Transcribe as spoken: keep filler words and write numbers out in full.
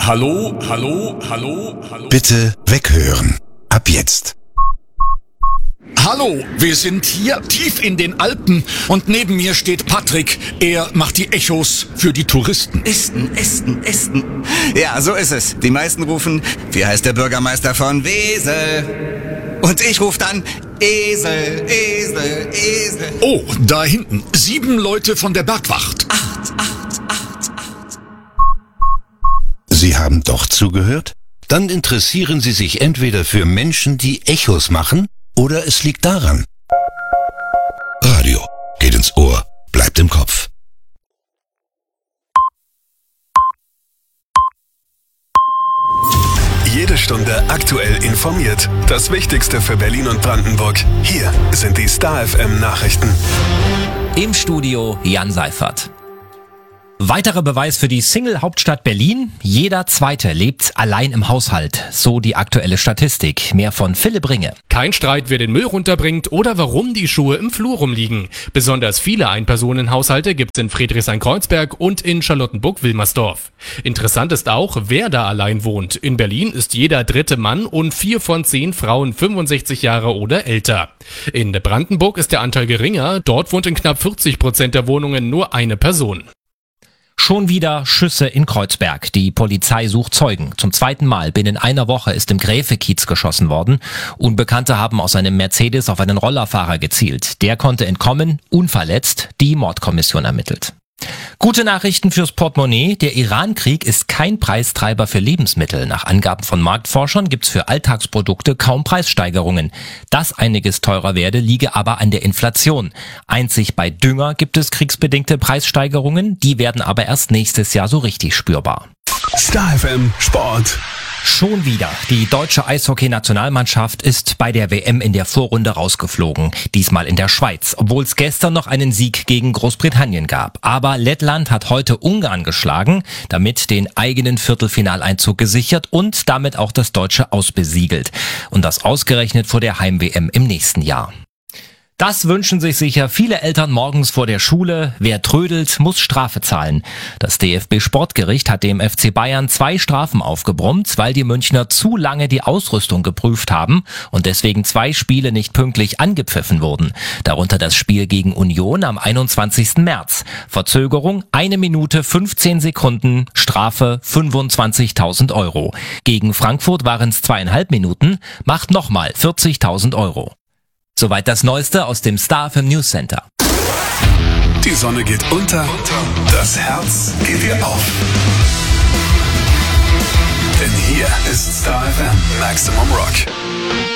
Hallo, hallo, hallo, hallo. Bitte weghören. Ab jetzt. Hallo, wir sind hier tief in den Alpen und neben mir steht Patrick. Er macht die Echos für die Touristen. Esten, Esten, Esten. Ja, so ist es. Die meisten rufen, wie heißt der Bürgermeister von Wesel? Und ich rufe dann, Esel, Esel, Esel. Oh, da hinten, sieben Leute von der Bergwacht. Acht, acht, acht, acht. Sie haben doch zugehört? Dann interessieren Sie sich entweder für Menschen, die Echos machen, oder es liegt daran. Radio geht ins Ohr, bleibt im Kopf. Jede Stunde aktuell informiert. Das Wichtigste für Berlin und Brandenburg. Hier sind die Star F M Nachrichten. Im Studio Jan Seifert. Weiterer Beweis für die Single-Hauptstadt Berlin. Jeder Zweite lebt allein im Haushalt. So die aktuelle Statistik. Mehr von Philipp Ringe. Kein Streit, wer den Müll runterbringt oder warum die Schuhe im Flur rumliegen. Besonders viele Ein-Personen-Haushalte gibt's in Friedrichshain-Kreuzberg und in Charlottenburg-Wilmersdorf. Interessant ist auch, wer da allein wohnt. In Berlin ist jeder dritte Mann und vier von zehn Frauen fünfundsechzig Jahre oder älter. In Brandenburg ist der Anteil geringer. Dort wohnt in knapp vierzig Prozent der Wohnungen nur eine Person. Schon wieder Schüsse in Kreuzberg. Die Polizei sucht Zeugen. Zum zweiten Mal binnen einer Woche ist im Gräfe-Kiez geschossen worden. Unbekannte haben aus einem Mercedes auf einen Rollerfahrer gezielt. Der konnte entkommen, unverletzt. Die Mordkommission ermittelt. Gute Nachrichten fürs Portemonnaie. Der Iran-Krieg ist kein Preistreiber für Lebensmittel. Nach Angaben von Marktforschern gibt's für Alltagsprodukte kaum Preissteigerungen. Dass einiges teurer werde, liege aber an der Inflation. Einzig bei Dünger gibt es kriegsbedingte Preissteigerungen. Die werden aber erst nächstes Jahr so richtig spürbar. Star F M Sport. Schon wieder. Die deutsche Eishockey-Nationalmannschaft ist bei der W M in der Vorrunde rausgeflogen. Diesmal in der Schweiz, obwohl es gestern noch einen Sieg gegen Großbritannien gab. Aber Lettland hat heute Ungarn geschlagen, damit den eigenen Viertelfinaleinzug gesichert und damit auch das Deutsche ausbesiegelt. Und das ausgerechnet vor der Heim-W M im nächsten Jahr. Das wünschen sich sicher viele Eltern morgens vor der Schule. Wer trödelt, muss Strafe zahlen. Das D F B-Sportgericht hat dem F C Bayern zwei Strafen aufgebrummt, weil die Münchner zu lange die Ausrüstung geprüft haben und deswegen zwei Spiele nicht pünktlich angepfiffen wurden. Darunter das Spiel gegen Union am einundzwanzigsten März. Verzögerung eine Minute fünfzehn Sekunden, Strafe fünfundzwanzigtausend Euro. Gegen Frankfurt waren es zweieinhalb Minuten, macht nochmal vierzigtausend Euro. Soweit das Neueste aus dem Star F M News Center. Die Sonne geht unter, das Herz geht dir auf. Denn hier ist Star F M Maximum Rock.